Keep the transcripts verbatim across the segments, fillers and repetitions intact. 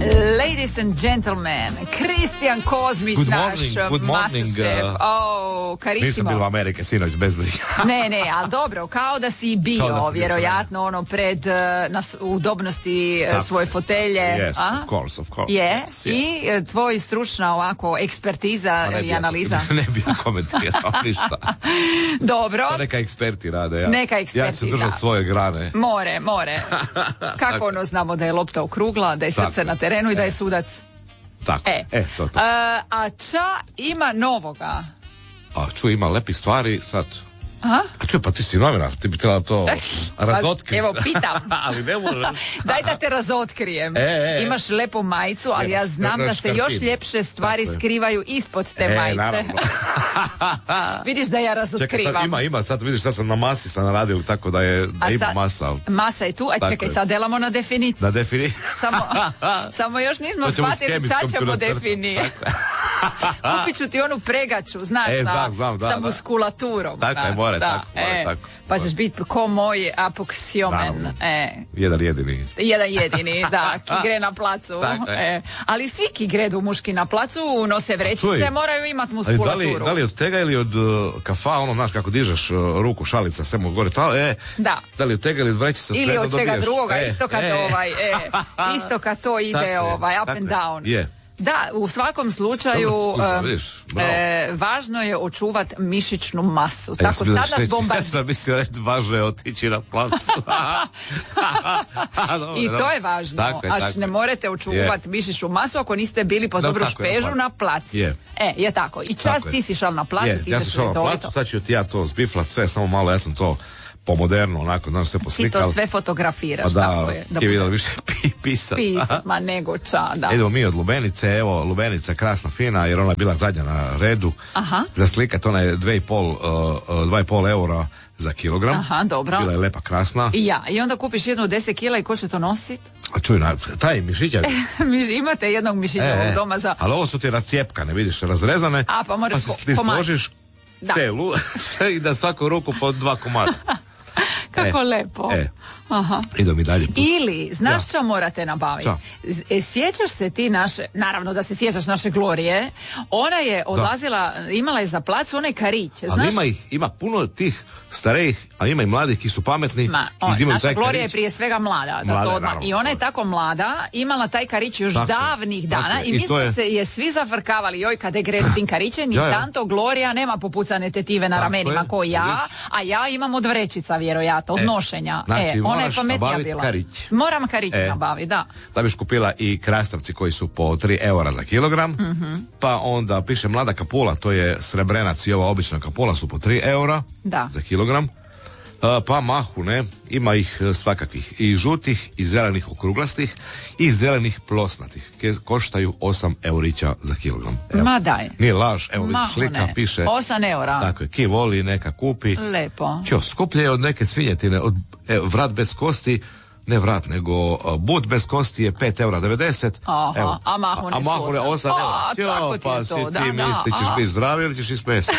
Ladies and gentlemen, Kristijan Kozmić, good naš morning, good morning, masterchef. uh, Oh, karissimo. Nisam bilo u Amerike, sinoć, bez briga. Ne, ne, ali dobro, kao da si bio, da si vjerojatno, ono, pred, uh, na s- udobnosti uh, svoje fotelje. Yes, A? of course, of course. Je, Yes, i uh, tvoj stručna ovako ekspertiza Ma ne i bi- analiza. Ne bi ja komentirao ništa. Dobro, To neka eksperti rade. Ja. Neka Ja ću eksperti, se držati da. svoje grane. more, more. Kako ono znamo da je lopta okrugla, da je Tako srce je. na terenu i da je sudac. Tako, E, e to, to. A, a ča ima novoga? A čuj, ima lepi stvari, sad... Aha. A čuj, pa ti si novinar, ti bi trebala to razotkriti. Evo, pitam. Ali ne možeš. Daj da te razotkrijem. E, e, Imaš lepu majicu, ali Imaš, ja znam da se škarpinu. još ljepše stvari Tako je. skrivaju ispod te E, majice. naravno. Vidiš da ja Čekaj, razotkrivam. sad ima, ima, sad vidiš, sad sam na masi sam naradili, tako da je, da A ima sad- masa. Masa je tu, a Tako čekaj, je. sad delamo na definiciju. Da defini... Samo, samo još nismo To ćemo s shvatili kemijskom ča ćemo tu nacrtati. definirati. Kupit ću ti onu pregaču, znaš, E, da, znam, znam, da, sa da. muskulaturom. Tako je, da, more, da, tako, more, e, tako, Pa more. ćeš biti ko moj apoksiomen. Naravno. E, Jedan jedini. jedan jedini, da, ki gre na placu. Tako je. E, ali svi ki gredu muški na placu, nose vrećice, čuj, moraju imati Ali da muskulaturu. li, da li od tega ili od uh, kafa, ono, znaš, kako dižeš uh, ruku, šalica, sve mu gore, to, e, Da. da li od tega ili od vrećica Ili svejedno od čega dobiješ. drugoga, E, isto kad e. ovaj, e, isto kad to ide Tako je, ovaj, up tako and je. down. Je. Da, u svakom slučaju Dobro si skužila, em, vidiš, bravo. e, važno je očuvat mišićnu masu. E, ja Tako sam bio sad nas šeći- Ja bombardira. sam mislio reći, važno je otići na placu. Dobro, I to dobro. je važno. Tako je, Až tako ne je. morate očuvati mišićnu masu ako niste bili po Da, dobru tako je, špežu na na placu. Je. E, je tako. I čas Tako je. ti si šal na placu, Je, ti ja ideš sam šao na redovito. placu, sad ću ti ja to zbiflat sve, samo malo, ja sam to pomoderno, onako, znaš, sve Ti poslikal. to sve fotografiraš, Pa tako da, je. ti je vidjela više pi, pisat. pisat, ma nego ča, da. Idemo mi od Lubenice, evo, Lubenica krasna, fina, jer ona je bila zadnja na redu. Aha. Za slikat, ona je dve i pol, uh, uh, dva i pol eura za kilogram. Aha, dobro. Bila je lepa, krasna. I ja, i onda kupiš jednu od deset kila i ko će to nosit? A čuj, na, taj mišićak. Mi imate jednog mišićevog E, doma za... ali ovo su ti rascijepkane, vidiš, razrezane. A, pa moraš si ko- ti komad. složiš Da. celu i da svaku ruku po dva komada. Kako E, lepo. E, Aha. idemo mi dalje. Ili, znaš Da. što morate nabaviti? Šta? Z- e, Sjećaš se ti naše, naravno da se sjećaš naše Glorije, ona je odlazila, imala je za placu onaj karić, Ali znaš? ima ih, ima puno tih starijih, a ima i mladih ki su pametni. Ma, on, izimaju naša taj Glorija je karić. prije svega mlada, da Mlada to je, odmah. naravno, I ona je to je. tako mlada, imala taj karić još Tako je, davnih tako dana je. i, I mi to smo je- se je svi zafrkavali, joj kad je gre s tim karićem i Ja, ja. tanto Glorija nema popucane tetive na Tako ramenima je, ko ja, vidiš. a ja imam od vrećica vjerojatno, od E, nošenja. znači, e, ona je moraš pametnija nabaviti bila. karić. Moram karić E. nabaviti, da. Da biš kupila i krastavci koji su po tri eura za kilogram, Mhm. pa onda piše mlada kapula, to je srebrenac i ova obična kapula su po tri eura Da. za kilogram. A, pa mahune, ima ih e, svakakvih, i žutih, i zelenih okruglastih, i zelenih plosnatih. Ke koštaju osam eurića za kilogram. Evo. Ma daj. Nije laž, evo vidiš, Mahune. slika piše. Osam eura. Tako je, ki voli, neka kupi. Lepo. Ćo, skuplje je od neke svinjetine, od e, vrat bez kosti, ne vrat, nego a, but bez kosti je pet eura devedeset. Aha, Evo. a mahune a, a su mahune osam. osam eura. A, Ćo, tako ti je pa to, si da, ti da, misli, ćeš a. biti zdravi ili ćeš ispesti?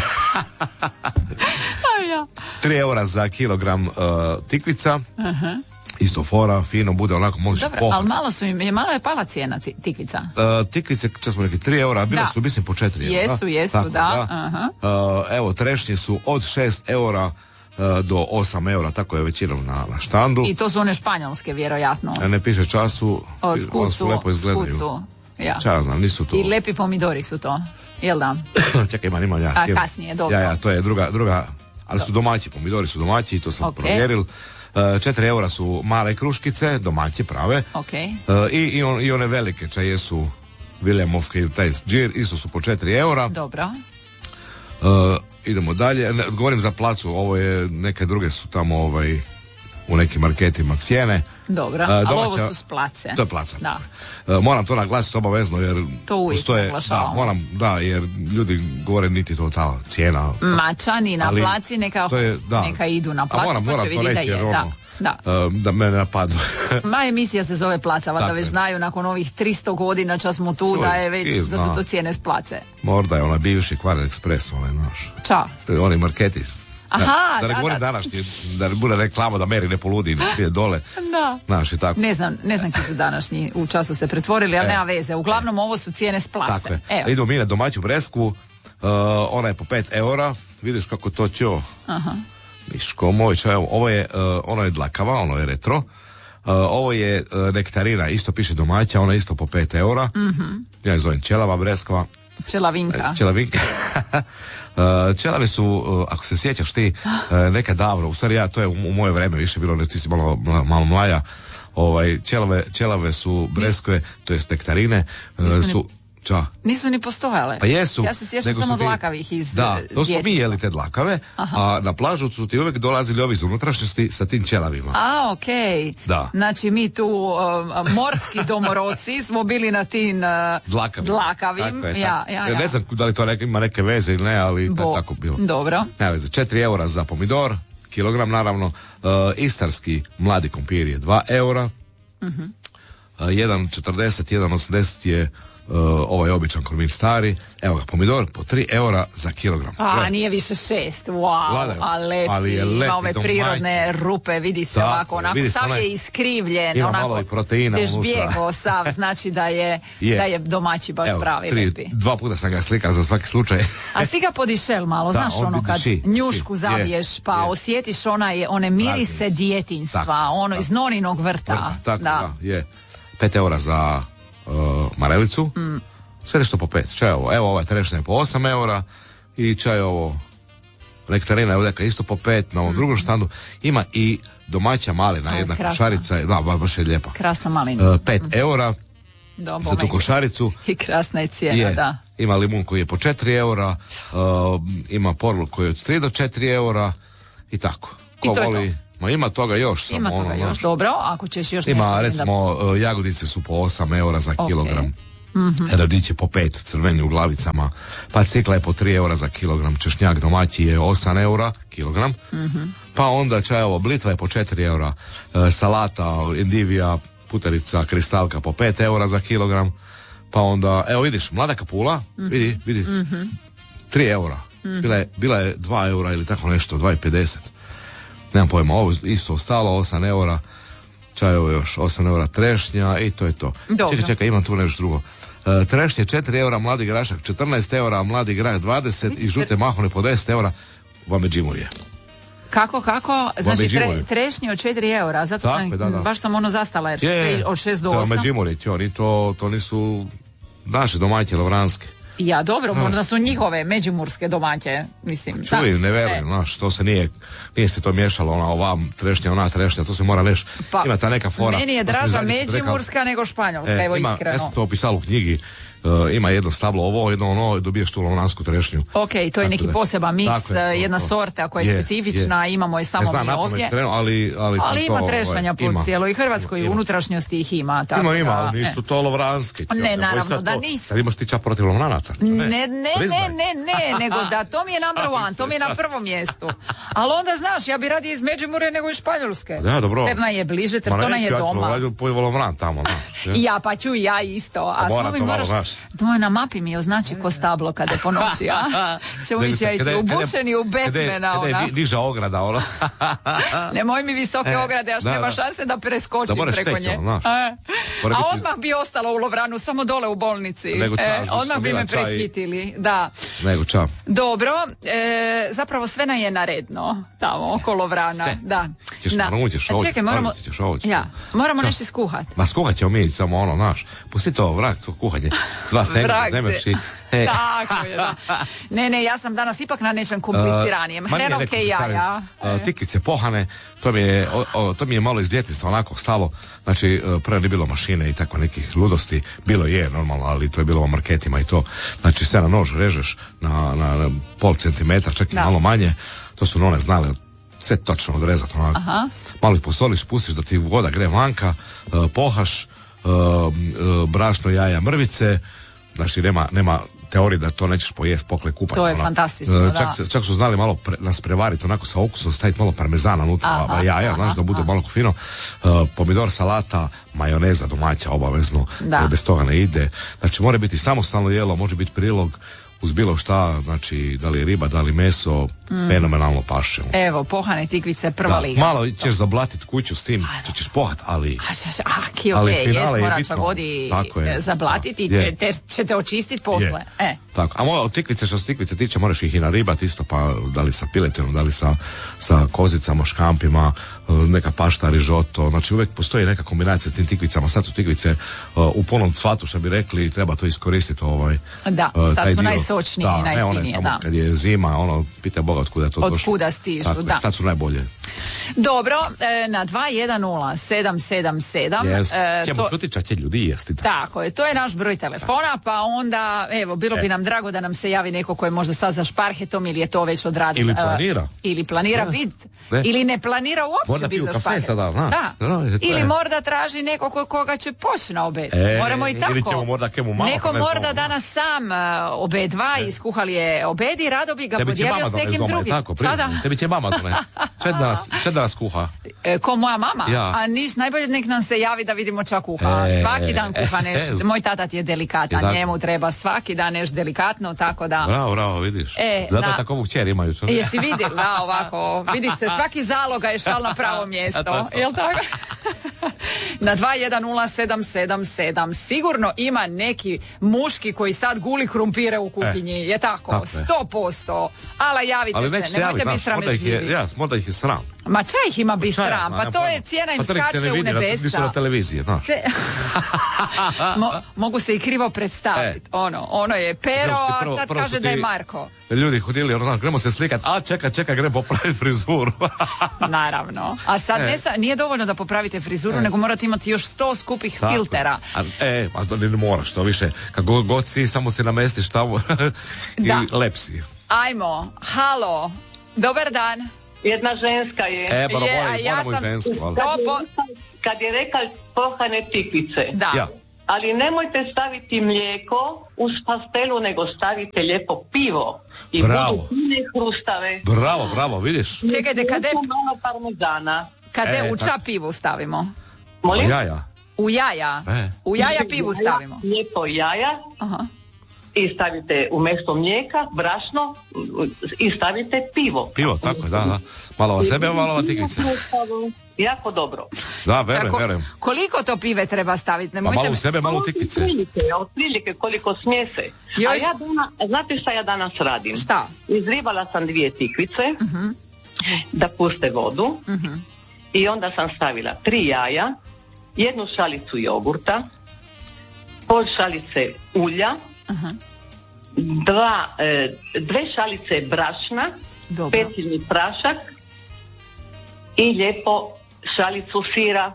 A ja. tri eura za kilogram uh, tikvica. Isto fora, fino, bude onako, možeš Dobro, pohod. ali malo su im, je malo je pala cijena ci- tikvica. Uh, tikvice, čas smo rekli, tri eura, bile Da. su, mislim, po četiri eura. Jesu, jesu, Tako, da, aha. Uh, evo, trešnje su od šest eura uh, do osam eura, tako je većinom na, na štandu. I to su one španjolske, vjerojatno. A ne piše času, Od oni skucu, su lepo izgledaju. skucu, ja. Ča ja znam, nisu to. I lepi pomidori su to, jel da? Čekaj, imam, imam ja. A, Evo. kasnije, dobro. Ja, ja, to je druga, druga, ali su domaći, pomidori su domaći i to sam Ok. provjeril. Uh, četiri eura su male kruškice, domaće, prave. Ok. Uh, i, i, on, i one velike čaje su Williamovke ili taj džir, isto su po četiri eura. Dobro. Uh, idemo dalje, ne, govorim za placu, ovo je, neke druge su tamo ovaj, u nekim marketima cijene. Dobro, Uh, ali domaća- ovo su s place. To je placa. Da. Uh, moram to naglasiti obavezno jer To uvijek postoje, da, naglašavamo. moram, da, jer ljudi govore niti to ta cijena. Mačani na Ali placi neka, to je, da. neka idu na A placu, moram, pa moram će to vidjeti da reći, je. jer Da, ono, da. uh, da me napadnu. Ma emisija se zove Placa, valjda Tako već je. znaju nakon ovih tristo godina čas smo tu Čuj, da je već, ti da su zna. to cijene s Place. Možda je onaj bivši Kvar Ekspres, onaj naš. Ča? E, Oni marketi Aha, da, da ne da, govorim da. današnji, da ne bude reklama da Meri ne poludi, ne prije dole. Da. Znaš, i tako. Ne znam, ne znam ki su današnji u času se pretvorili, ali E. nema veze. Uglavnom ovo su cijene s place. Tako je. Evo. Idemo mi na domaću bresku, uh, ona je po pet eura, vidiš kako to ćo. Aha. Miško moj, čaj, ovo je, uh, ono je dlakava, ono je retro. Uh, ovo je uh, nektarina, isto piše domaća, ona je isto po pet eura. Mm-hmm. Ja je zovem ćelava breskva. Čelavinka. Čelavinka. uh, čelave su, uh, ako se sjećaš ti, uh, nekad davno, u stvari ja, to je u, u moje vreme više bilo, ti si malo, malo mlaja, ovaj, čelave, čelave su breskve, to jest nektarine, uh, su... Ča? Nisu ni postojale. Pa jesu. Ja se sjećam samo ti... dlakavih iz Da, to smo djetinjstva. mi jeli te dlakave, aha, a na plažu su ti uvijek dolazili ovi iz unutrašnjosti sa tim ćelavima. A, okej. Okay. Da. Znači mi tu uh, morski domoroci smo bili na tim uh, Dlakavim. dlakavim. Je, ja, ja, ja. Ne znam da li to neke, ima neke veze ili ne, ali Bo, tako bilo. Dobro. Ne veze, četiri eura za pomidor, kilogram naravno, uh, istarski mladi kompir je dva eura, uh-huh. uh, jedan četrdeset, jedan osamdeset je Uh, ovaj običan kormir stari, evo ga, pomidor po tri eura za kilogram. A, Gle. nije više šest, wow, Gleda, a lepi, ali je lepi, ima ove domaći. prirodne rupe, vidi se Tako, ovako, onako, vidi se, sav onaj- je iskrivljen, ima onako, malo i proteina dežbjego sav, znači da je, Je. da je domaći baš Evo, pravi, tri, lepi. dva puta sam ga slikao za svaki slučaj. A si ga podišel malo, Da, znaš on ono bi kad diši, njušku diši, zabiješ je, pa je. osjetiš onaj, one mirise Pravi. djetinjstva, Tako, ono tako. iz noninog vrta. Vrta, tako, da. da, je. Pet eura za uh, marelicu, mm. sve nešto po pet. Čaj ovo, evo ovaj trešnja je po osam eura i čaj ovo nektarina je ovdje isto po pet, na ovom mm. drugom štandu ima i domaća malina, Aj, jedna krasna. košarica, da, ba- baš je lijepa. Krasna malina. Uh, pet eura Do, za tu bome. košaricu. I krasna je cijena, Je, da. ima limun koji je po četiri eura, uh, ima porlu koji je od tri do četiri eura i tako. Ko I to je voli, ma ima toga još. Samo Ima toga ono, još, znaš. dobro, ako ćeš još nešto... Ima onda- recimo uh, jagodice su po osam eura za Ok. kilogram. Mhm. Radić je po pet, crveni u glavicama, pa cikla je po tri eura za kilogram, češnjak domaći je osam eura kilogram, Mhm. pa onda čajevo blitva je po četiri eura, e, salata, endivija, puterica, kristalka po pet eura za kilogram, pa onda, evo vidiš, mlada kapula, vidi, vidi, tri eura, bila je, bila je dva eura ili tako nešto, dva i pedeset, nemam pojma, ovo isto ostalo, osam eura, čajevo još osam eura trešnja i to je to. Dobro. Čekaj, čekaj, imam tu nešto drugo. E, trešnje četiri eura, mladi grašak četrnaest eura, mladi grah dvadeset i žute mahune po deset eura, vam je džimurije. Kako, kako? Znači tre, Međimurje. trešnje od četiri eura, zato Tako sam, je, da, da. baš sam ono zastala, jer sve od šest do osam. Međimurje, tjo, ni to, to nisu naše domaće lovranske. Ja, dobro, možda su njihove međimurske domaće, mislim. Čuj, da. ne verujem, E, znaš, to se nije, nije se to miješalo, ona ova trešnja, ona trešnja, to se mora neš, pa, ima ta neka fora. Meni je to sam draža zadnji put rekao. međimurska nego španjolska, E, evo ima, iskreno. ja sam to opisao u knjigi, uh, ima jedno stablo ovo, jedno ono, dobiješ tu lovransku trešnju. Ok, to je Tako neki da- poseban miks, tako je, to, jedna to. sorta koja je, Je, specifična, je. imamo je Ne samo znam mi napamet ovdje. krenuo, ali, ali, sam Ali ima to, trešanja ovaj, po ima. cijeloj Hrvatskoj, Ima. u unutrašnjosti ih ima. Tako Ima, ima, da, ali nisu e. to lovranske. tjo, Ne, nemoj naravno sad da to- nisu. Sad imaš ti čak protiv lovranaca. Ne, ne, ne, Priznaj. ne, ne, nego da to mi je number one, to mi je na prvom mjestu. Ali onda, znaš, ja bi radije iz Međimurja nego iz Španjolske. Da, dobro. Trna je bliže, Ma Trtona neću, je ja ću doma. rađu po Volovran tamo, znaš. je. I ja, pa ću i ja isto. A Mora slovi to malo, moraš, znaš. to je na mapi mi označi ko stablo kada je po noći, a? Ćemo Nego ići se- ja i kada je- ubušeni u kada je- Batmana, kada je ona. ni- niža ograda, ono. Nemoj mi visoke E, ograde, až da, nema da. šanse da preskočim Da moraš preko teći, nje. ono, znaš. E. Mora A biti- odmah bi ostalo u Lovranu, samo dole u bolnici. Nego ča, E, što odmah sam bi bila me ča i- prehitili, da. Nego ča. Dobro, e, zapravo sve nam je naredno tamo, oko Lovrana. Sve. Da. Ćeš Da. naručit, ćeš E, ovo, Čekaj, ćeš moramo, naručit, ćeš ovo, ćeš ja, ovo. moramo Ča? nešto skuhat. Ma skuhat ćemo mi samo ono, znaš. Pusti to, vrak, to kuhanje. Dva senga, Vrag zemeš se. i... E. Tako je, da. Ne, ne, ja sam danas ipak na nečem kompliciranijem. Uh, ma nije Hrenovke neko i jaja. Uh, tikice pohane, to mi je, o, o, to mi je malo iz djetinjstva onako stalo. Znači, uh, prije nije bilo mašine i tako nekih ludosti. Bilo je normalno, ali to je bilo u marketima i to. Znači, sve na nož režeš na, na, na pol centimetra, čak i Da. malo manje. To su none znale sve točno odrezati onako. Aha. Malo ih posoliš, pustiš da ti voda gre vanka, uh, pohaš, uh, uh, brašno, jaja, mrvice. Znači, nema, nema teorije da to nećeš pojest pokle kupanja. To je ono. fantastično, E, da. Čak, se, čak su znali malo pre, nas prevariti onako sa okusom, staviti malo parmezana unutra, Aha, a jaja, aha, znaš, da bude aha. malo fino. Uh, pomidor, salata, majoneza domaća obavezno, Da. jer bez toga ne ide. Znači, mora biti samostalno jelo, može biti prilog uz bilo šta, znači da li je riba, da li meso, mm. fenomenalno paše. Evo, pohane tikvice, prva da, liga. Malo ćeš zablatit kuću s tim, što ćeš pohat, ali... A, ki, ok, jes, mora čak godi zablatiti i će, te, ćete očistiti posle. E. Tako, a moja tikvice, što se tikvice tiče, moraš ih i naribat isto, pa da li sa piletinom, da li sa, sa kozicama, škampima, neka pašta, rižoto, znači uvijek postoji neka kombinacija tim tikvicama, sad su tikvice uh, u punom cvatu, što bi rekli, treba to iskoristiti ovaj, da, uh, sad su najsočniji i najfinije, da. Kad je zima, ono, pita Boga otkuda je to došlo. Otkuda stižu, tako, da. Sad su najbolje. Dobro, e, na dva jedan nula sedam sedam sedam yes. e, Ćemo čuti čak će ljudi jesti. Da. Tako je, to je naš broj telefona, pa onda, evo, bilo e. bi nam drago da nam se javi neko ko je možda sad za šparhetom ili je to već odradio. Ili planira. Uh, ili planira ne. vid. Ne. Ili ne planira uopće biti za šparhetom. Sada, da. No, no, ili možda traži neko ko, koga će poći na obed. E, Moramo i tako. Ili ćemo možda kemu malo. Neko možda danas sam uh, obedva i skuhali je obed i rado bi ga tebi podijelio s nekim doma, drugim. Tako, tebi će mama doneti. Če da nas, če da nas kuha? E, ko moja mama? Ja. A niš, najbolje nek nam se javi da vidimo čak kuha. E, svaki dan kuha nešto. E, moj tata ti je delikatan, njemu treba svaki dan nešto delikatno, tako da... Bravo, bravo, vidiš. E, zato na... takovu kćer imaju. Čo? Jesi vidjeli, da, ovako, vidi se, svaki zaloga je šal na pravo mjesto. Jel tako? Na dva jedan nula sedam sedam sedam sigurno ima neki muški koji sad guli krumpire u kuhinji, e, je tako? sto posto. Ali javite ali se, nemojte biti sramežljivi. Ja, možda ih je sram. Ma čaj ih ima biti sram, pa to je cijena im skače u nebesa. Nisu na televiziji, znaš. Mo, mogu se i krivo predstaviti. E. Ono, ono je Pero, a prvo, sad kaže da je Marko. Ljudi hodili, ono, znaš, gremo se slikat, a čeka, čeka, gremo popraviti frizuru. Naravno. A sad e. ne sa, nije dovoljno da popravite frizuru, e. nego morate imati još sto skupih tako. filtera. A, e, a ne moraš to više. Kako god si, samo se namestiš tamo i lepsi. Ajmo, halo, dobar dan. Jedna ženska je. E, moram, moram, ja moram sam... žensku. Ali. Kad, je, kad je rekao pohane tikvice. Da. Ja. Ali nemojte staviti mlijeko uz pastelu, nego stavite lijepo pivo. I bravo. budu fine hrustave. Bravo, bravo, vidiš. Čekajte, kada je... malo parmezana. Kada e, u ča pivu stavimo? Molim? U jaja. U jaja. E. U jaja pivu stavimo. Lijepo jaja. Aha. I stavite umjesto mlijeka, brašno i stavite pivo. Pivo, tako je, da, da. Malo o sebe, malo o tikvice. Jako dobro. Da, verujem, verujem. Koliko to pive treba staviti? Pa malo u sebe, malo u tikvice. Otprilike, otprilike koliko smjese. Još... A ja dana, znate šta ja danas radim? Šta? Izrivala sam dvije tikvice, uh-huh. da puste vodu, uh-huh. i onda sam stavila tri jaja, jednu šalicu jogurta, pol šalice ulja, uh-huh. Dva, e, dve šalice brašna, peciljni prašak i lijepo šalicu sira.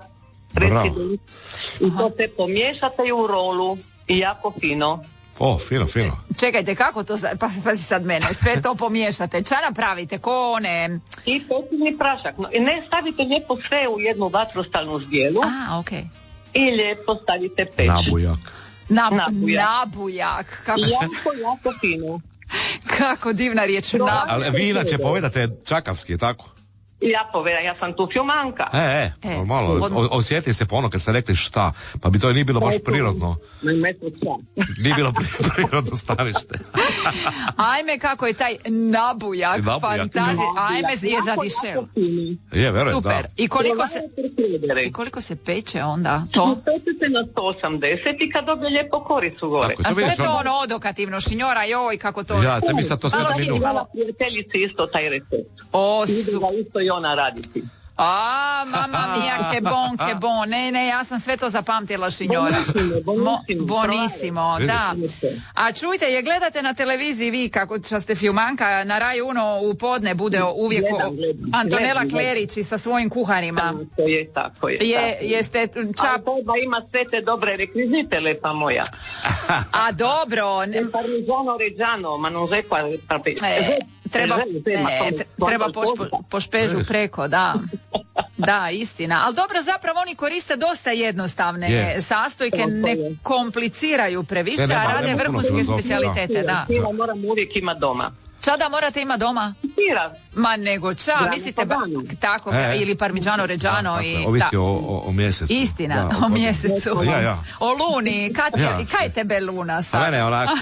I to se pomiješate u rolu i jako fino. O, fino, fino. Čekajte, kako to, pa, pazi sad mene, sve to pomiješate, ča napravite, ko one... I peciljni prašak, no, ne stavite lijepo sve u jednu vatrostalnu zdjelu. A, okej. Okay. I lijepo stavite peći. Nabujak. Nab, nabujak. Nabujak. Kako jako, jako fino. Kako divna riječ, nabujak. Ali vi inače povedate čakavski, tako? Ja povedam, ja sam tu filmanka. E, e, e normalno, od... osjeti se po ono kad ste rekli šta, pa bi to nije bilo baš prirodno. Nije bilo prirodno stavište. Ajme, kako je taj nabujak, nabujak. Fantazija, ajme je zadišeo. Je, verujem, super. Da. I koliko se, i koliko se peče onda to? Pečete na sto osamdeset i kad dobije lijepo koricu gore. A sve to ono odokativno, šinjora, joj, kako to... Ja, tebi sad to sve da minu. Hvala prijateljici isto taj recept. O, su... ona raditi. A, mama mia, che bon, che bon. Ne, ne, ja sam sve to zapamtila, šinjora. Bonissimo, bonissimo, da. A čujte, je gledate na televiziji vi, kako što ste filmanka, na Raju Uno u podne bude uvijek gledam, gledam, Antonela gledam, Klerić i sa svojim kuharima. Tako je, tako je. je tako. Jeste čap... A treba ima sve te dobre rekvizite, lepa moja. A dobro. Ne... Parmigiano Reggiano, ma non so qua... E, treba, ne, treba pošpo, po špežu preko, da. Da, istina. Ali dobro, zapravo oni koriste dosta jednostavne yeah. sastojke, ne kompliciraju previše, ne, a rade vrhunske specijalitete. Da. Sira moram uvijek ima doma. Ča da morate ima doma? Sira. Ma nego ča, Grano mislite ba, tako, e, ili parmigiano reggiano. Da, i ovisi o, o, o mjesecu. Istina, da, o mjesecu. Ja, ja. O luni, kad, ja. Kaj tebe luna sad? A ne, onako.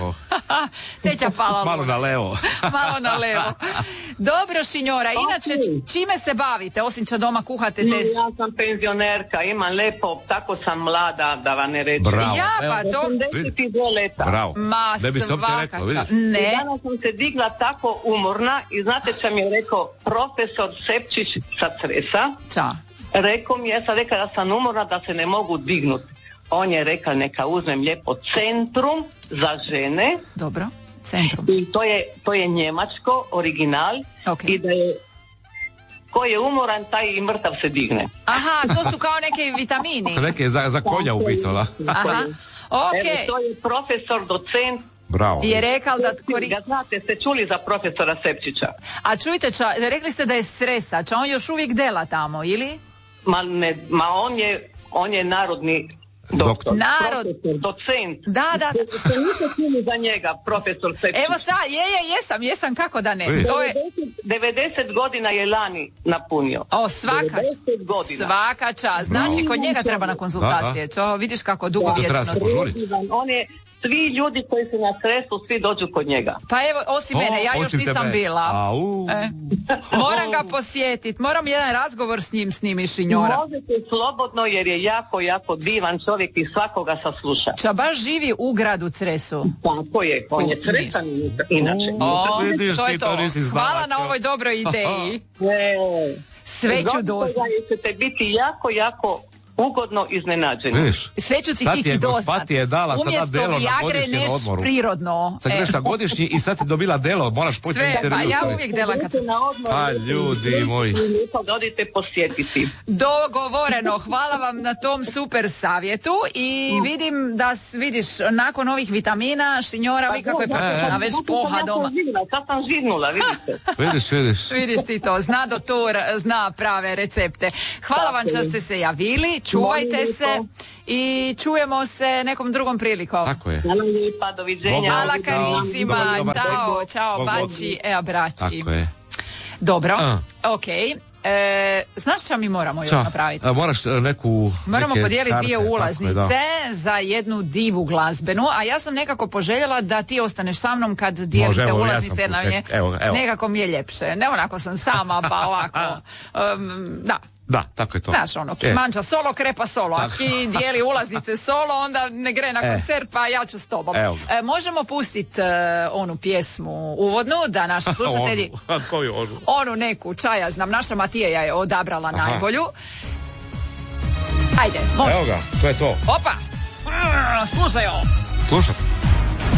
Teća pala. Malo na levo. Malo na levo. Dobro, Šinjora, inače čime se bavite, osim što doma kuhate te... Ja sam penzionerka, imam lepo, tako sam mlada, da vam ne reći. Bravo. Ja, pa to... osamdeset dva leta. Bravo. Ma, ne bi se uopće svaka reklo, vidiš? ča- Ne. I danas sam se digla tako umorna i znate što mi je rekao profesor Sepčić sa Cresa? Ča. Rekao mi, ja sam rekla da sam umorna, da se ne mogu dignuti. On je rekao neka uzmem lijepo Centrum za žene. Dobro, Centrum. I to je, to je njemačko, original. Ok. I da je ko je umoran, taj i mrtav se digne. Aha, to su kao neke vitamini. Neke za, za konja ubito, da? Aha, ok. Evo, to je profesor, docent. Bravo. Je rekao da... Kori... Ga znate, ste čuli za profesora Sepčića? A čujte, ča, rekli ste da je stresa, ča on još uvijek dela tamo, ili? Ma, ne, ma on je, on je narodni doktor. Narod. Profesor, docent. Da, da. Ste niste čuli za njega, profesor Sepčić? Evo sad, je, je, jesam, jesam, kako da ne. Vidiš. To je... devedeset godina je lani napunio. O, svaka, devedeset godina. svaka čast. Znači, kod njega treba na konzultacije. To vidiš kako dugo To treba se vječnost. požuriti. On je, svi ljudi koji su na Cresu, svi dođu kod njega. Pa evo, osim O, mene, ja još osim nisam tebe. bila. Au. E, moram ga posjetit, moram jedan razgovor s njim, s njim i Šinjora. Možete slobodno jer je jako, jako divan čovjek i svakoga sasluša. Ča baš živi u gradu Cresu. Tako je, on je Cresan inače. O, Vidiš, to ti je to to. nisi znala, Hvala na čo? ovoj dobroj ideji. E, Sve ću doznat. Zbog toga ćete biti jako, jako ugodno iznenađeni. Vidiš? Sve ću ti Sad ti Kiki je doznat. gospa ti je dala sada Umjesto delo na Viagre godišnjem neš odmoru. prirodno. Sad E, greš na godišnji i sad si dobila delo, moraš poći na Sve, pa intervju. ja uvijek delam kad sam... Na odmor, A, ljudi moji. lijepo da odite posjetiti. Dogovoreno, hvala vam na tom super savjetu i vidim da, s- vidiš, nakon ovih vitamina, Šinjora, vi kako je prepočna, već poha doma. Sad sam živnula, vidite. Vidiš, vidiš. Vidiš ti to, zna doktor, zna prave recepte. Hvala vam što ste se javili, čuvajte se i čujemo se nekom drugom prilikom. Tako je. Hvala lijepa, doviđenja. Hvala Bog, carissima, dobar, dobar. ciao, ciao, Bog, bog. baci e abbracci. Tako je. Dobro, A. ok. E, znaš šta mi moramo još Ča, napraviti? a, moraš e, neku... Moramo neke podijeliti karte, dvije tako je, ulaznice da. za jednu divu glazbenu, a ja sam nekako poželjela da ti ostaneš sa mnom kad dijelite Može, evo, ja ulaznice sam na tu, nje. ček, evo ga, evo. Nekako mi je ljepše. Ne onako sam sama, pa ovako. Um, da. Da, tako je to. Znaš ono, ki E, manča solo, krepa solo. A ki dijeli ulaznice solo, onda ne gre na E. koncert, pa ja ću s tobom. Evo ga. E, možemo pustiti onu pjesmu uvodnu, da naši slušatelji... onu, a koju onu? Onu neku, čaja znam, naša Matija je odabrala Aha. najbolju. Ajde, može. Evo ga, to je to. Opa! Slušaj ovo. Slušaj.